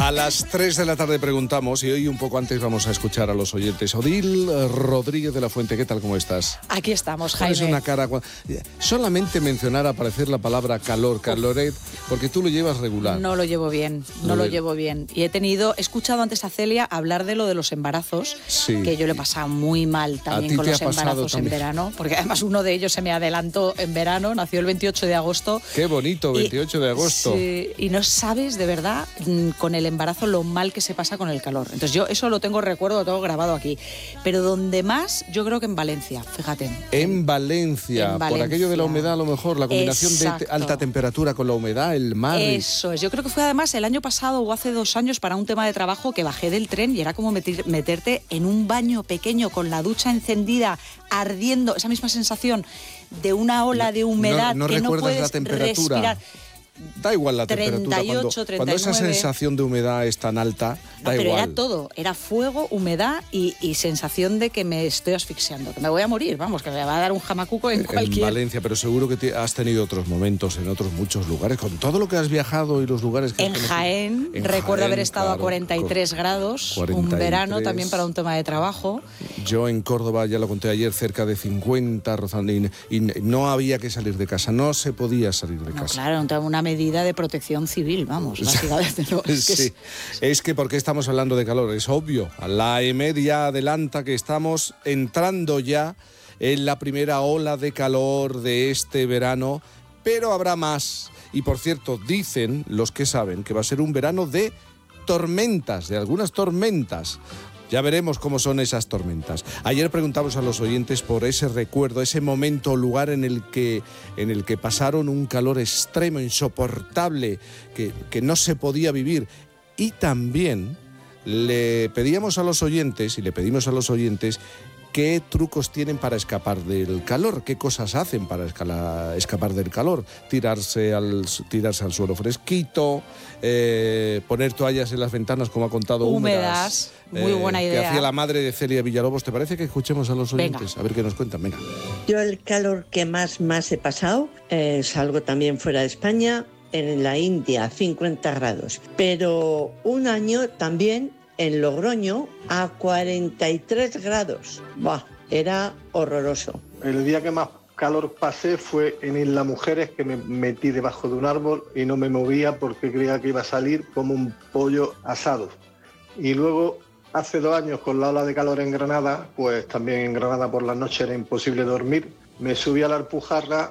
A las 3 de la tarde preguntamos, y hoy un poco antes vamos a escuchar a los oyentes. Odil Rodríguez de la Fuente, ¿qué tal, cómo estás? Aquí estamos, Jaime. Pones una cara... Solamente mencionar, aparecer la palabra caloret, porque tú lo llevas regular. No lo llevo bien, no lo llevo bien. Y he escuchado antes a Celia hablar de lo de los embarazos, sí, que yo le he pasado muy mal también con los embarazos en verano, porque además uno de ellos se me adelantó en verano, nació el 28 de agosto. Qué bonito, 28 de agosto. Sí, y no sabes de verdad con el embarazo lo mal que se pasa con el calor. Entonces yo eso lo tengo lo tengo grabado aquí. Pero donde más, yo creo que en Valencia, fíjate. En Valencia, por aquello de la humedad a lo mejor, la combinación de alta temperatura con la humedad, el mar. Eso es, yo creo que fue además el año pasado o hace 2 años para un tema de trabajo que bajé del tren y era como meterte en un baño pequeño con la ducha encendida, ardiendo, esa misma sensación de una ola de humedad no que no puedes la temperatura. respirar. Da igual la 38, temperatura, cuando esa sensación de humedad es tan alta, da pero igual. Era todo, era fuego, humedad y sensación de que me estoy asfixiando, que me voy a morir, vamos, que me va a dar un jamacuco en cualquier... En Valencia, pero seguro que has tenido otros momentos en otros muchos lugares, con todo lo que has viajado y los lugares que has conocido. Jaén, recuerdo haber estado a 43 grados, 43, un verano también para un tema de trabajo. Yo en Córdoba, ya lo conté ayer, cerca de 50, rozando, y no había que salir de casa, no se podía salir de casa. Claro, una medida de protección civil, vamos, básicamente. No, es que porque estamos hablando de calor, es obvio. La EMED ya adelanta que estamos entrando ya en la primera ola de calor de este verano, pero habrá más. Y por cierto, dicen los que saben que va a ser un verano de tormentas, de algunas tormentas. Ya veremos cómo son esas tormentas. Ayer preguntamos a los oyentes por ese recuerdo, ese momento o lugar en el que pasaron un calor extremo, insoportable, que no se podía vivir. Y también le pedimos a los oyentes qué trucos tienen para escapar del calor, qué cosas hacen para escapar del calor. Tirarse al suelo fresquito, poner toallas en las ventanas, como ha contado, húmedas. Muy buena idea. Que hacía la madre de Celia Villalobos. ¿Te parece que escuchemos a los oyentes? Venga. A ver qué nos cuentan. Venga. Yo el calor que más he pasado, salgo también fuera de España, en la India, 50 grados. Pero un año también en Logroño a 43 grados. ¡Buah! Era horroroso. El día que más calor pasé fue en Isla Mujeres, que me metí debajo de un árbol y no me movía porque creía que iba a salir como un pollo asado. Y luego, hace 2 años, con la ola de calor en Granada, pues también en Granada por la noche era imposible dormir. Me subí a la Alpujarra